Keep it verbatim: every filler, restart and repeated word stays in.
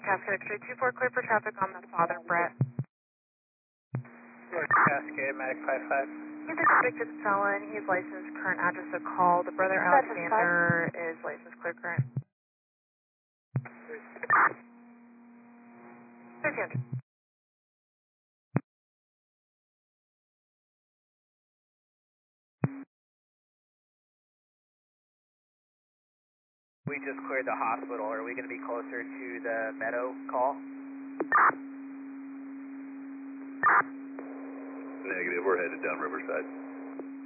Cascade X-ray two four, clear for traffic on the father, Brett. George Cascade, Medic five five. He's a convicted felon. He's licensed, current address of call. The brother Alexander is licensed, clear current. thirteen hundred. We just cleared the hospital. Are we going to be closer to the Meadow call? Negative. We're headed down Riverside.